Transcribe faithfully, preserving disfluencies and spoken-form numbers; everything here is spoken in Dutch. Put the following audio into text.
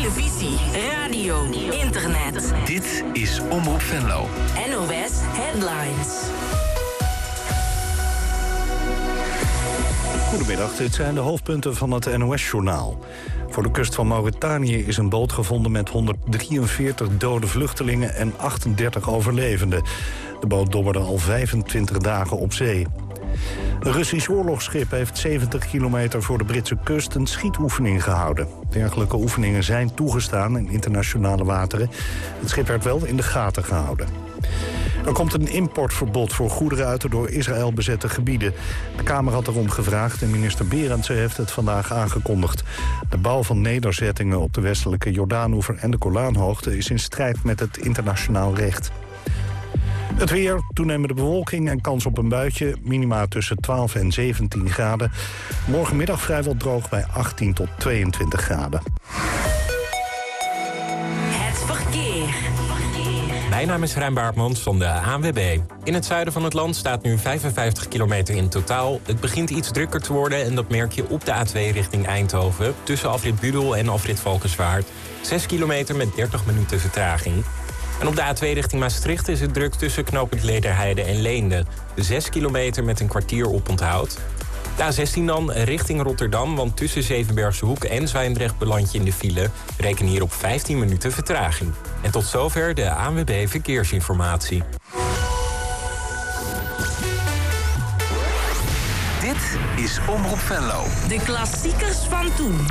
televisie, radio, internet. Dit is Omroep Venlo. N O S Headlines. Goedemiddag, dit zijn de hoofdpunten van het N O S-journaal. Voor de kust van Mauritanië is een boot gevonden met honderddrieënveertig dode vluchtelingen en achtendertig overlevenden. De boot dobberde al vijfentwintig dagen op zee. Een Russisch oorlogsschip heeft zeventig kilometer voor de Britse kust een schietoefening gehouden. Dergelijke oefeningen zijn toegestaan in internationale wateren. Het schip werd wel in de gaten gehouden. Er komt een importverbod voor goederen uit de door Israël bezette gebieden. De Kamer had erom gevraagd en minister Berendsen heeft het vandaag aangekondigd. De bouw van nederzettingen op de westelijke Jordaanoever en de Golaanhoogte is in strijd met het internationaal recht. Het weer, toenemende bewolking en kans op een buitje. Minima tussen twaalf en zeventien graden. Morgenmiddag vrijwel droog bij achttien tot tweeëntwintig graden. Het verkeer. Mijn naam is Rijn Baartmans van de A N W B. In het zuiden van het land staat nu vijfenvijftig kilometer in totaal. Het begint iets drukker te worden en dat merk je op de A twee richting Eindhoven. Tussen afrit Budel en afrit Valkenswaard. zes kilometer met dertig minuten vertraging. En op de A twee richting Maastricht is het druk tussen knooppunt Lederheide en Leende. zes kilometer met een kwartier oponthoud. De A zestien dan richting Rotterdam, want tussen Zevenbergse Hoek en Zwijndrecht beland je in de file. Reken hier op vijftien minuten vertraging. En tot zover de A N W B Verkeersinformatie. Dit is Omroep Venlo. De klassiekers van toen.